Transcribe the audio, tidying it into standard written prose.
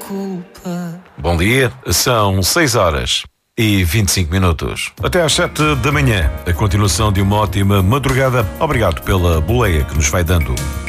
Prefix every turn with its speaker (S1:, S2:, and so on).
S1: culpa.
S2: Bom dia, são 6h25. Até às 7 da manhã, a continuação de uma ótima madrugada. Obrigado pela boleia que nos vai dando.